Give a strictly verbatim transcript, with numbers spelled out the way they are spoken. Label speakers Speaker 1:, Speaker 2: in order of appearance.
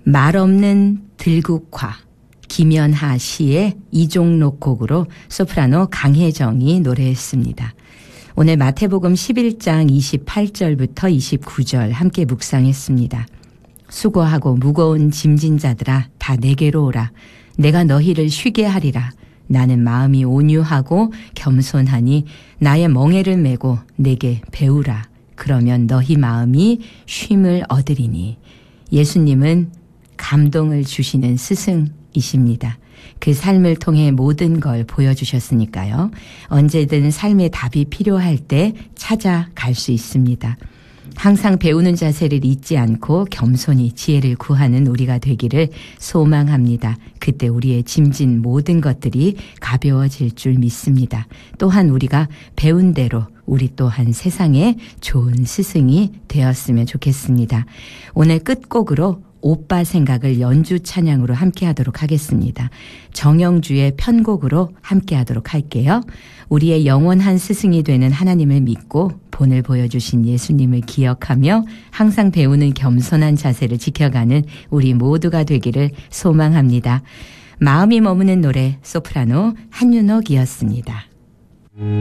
Speaker 1: 말 없는 들국화, 김연하 씨의 이종록 곡으로 소프라노 강혜정이 노래했습니다. 오늘 마태복음 십일 장 이십팔 절부터 이십구 절 함께 묵상했습니다. 수고하고 무거운 짐진 자들아 다 내게로 오라. 내가 너희를 쉬게 하리라. 나는 마음이 온유하고 겸손하니 나의 멍에를 메고 내게 배우라. 그러면 너희 마음이 쉼을 얻으리니. 예수님은 감동을 주시는 스승이십니다. 그 삶을 통해 모든 걸 보여주셨으니까요. 언제든 삶의 답이 필요할 때 찾아갈 수 있습니다. 항상 배우는 자세를 잊지 않고 겸손히 지혜를 구하는 우리가 되기를 소망합니다. 그때 우리의 짐진 모든 것들이 가벼워질 줄 믿습니다. 또한 우리가 배운 대로 우리 또한 세상에 좋은 스승이 되었으면 좋겠습니다. 오늘 끝곡으로 오빠 생각을 연주 찬양으로 함께 하도록 하겠습니다. 정영주의 편곡으로 함께 하도록 할게요. 우리의 영원한 스승이 되는 하나님을 믿고 본을 보여주신 예수님을 기억하며 항상 배우는 겸손한 자세를 지켜가는 우리 모두가 되기를 소망합니다. 마음이 머무는 노래 소프라노 한윤옥이었습니다.